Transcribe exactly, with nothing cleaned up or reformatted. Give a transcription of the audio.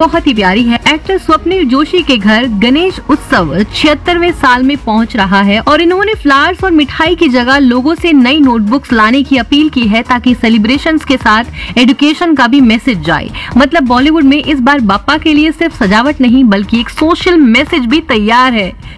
बहुत ही प्यारी है। एक्टर स्वप्निल जोशी के घर गणेश उत्सव छिहत्तरवें साल में पहुंच रहा है और इन्होंने फ्लावर्स और मिठाई की जगह लोगों से नई नोटबुक्स लाने की अपील की है ताकि सेलिब्रेशंस के साथ एजुकेशन का भी मैसेज जाए। मतलब बॉलीवुड में इस बार बाप्पा के लिए सिर्फ सजावट नहीं बल्कि एक सोशल मैसेज भी तैयार है।